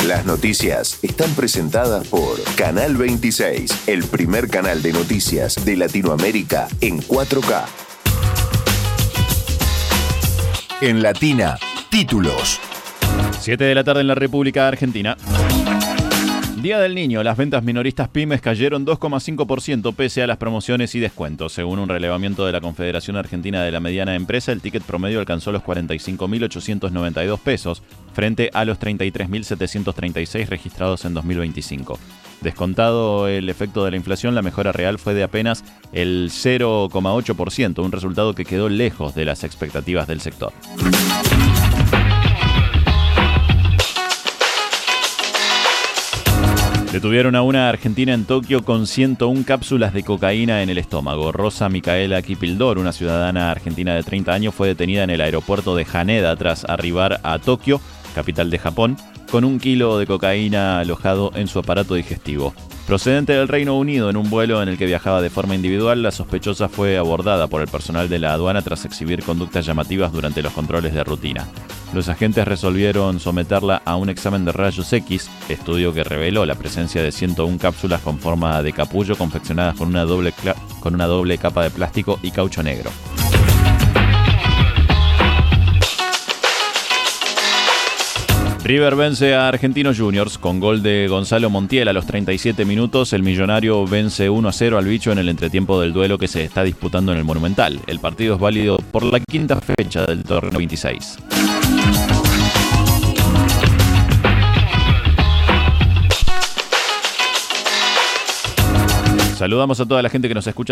Las noticias están presentadas por Canal 26, el primer canal de noticias de Latinoamérica en 4K. En Latina, títulos. 7 de la tarde en la República Argentina. Día del Niño, las ventas minoristas pymes cayeron 2,5% pese a las promociones y descuentos. Según un relevamiento de la Confederación Argentina de la Mediana Empresa, el ticket promedio alcanzó los 45.892 pesos frente a los 33.736 registrados en 2025. Descontado el efecto de la inflación, la mejora real fue de apenas el 0,8%, un resultado que quedó lejos de las expectativas del sector. Detuvieron a una argentina en Tokio con 101 cápsulas de cocaína en el estómago. Rosa Micaela Kipildor, una ciudadana argentina de 30 años, fue detenida en el aeropuerto de Haneda tras arribar a Tokio, capital de Japón, con 1 kilo de cocaína alojado en su aparato digestivo. Procedente del Reino Unido en un vuelo en el que viajaba de forma individual, la sospechosa fue abordada por el personal de la aduana tras exhibir conductas llamativas durante los controles de rutina. Los agentes resolvieron someterla a un examen de rayos X, estudio que reveló la presencia de 101 cápsulas con forma de capullo confeccionadas con una doble capa de plástico y caucho negro. River vence a Argentinos Juniors con gol de Gonzalo Montiel a los 37 minutos. El millonario vence 1-0 al bicho en el entretiempo del duelo que se está disputando en el Monumental. El partido es válido por la quinta fecha del torneo 26. Saludamos a toda la gente que nos escucha